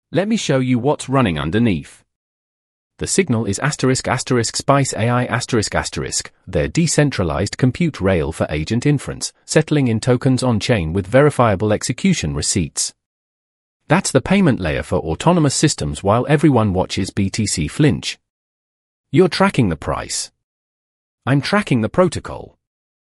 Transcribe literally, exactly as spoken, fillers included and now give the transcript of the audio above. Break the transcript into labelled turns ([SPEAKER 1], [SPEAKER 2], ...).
[SPEAKER 1] Let me show you what's running underneath. The Signal is asterisk asterisk Spice A I asterisk asterisk, their decentralized compute rail for agent inference, settling in tokens on-chain with verifiable execution receipts. That's the payment layer for autonomous systems while everyone watches B T C flinch. You're tracking the price. I'm tracking the protocol.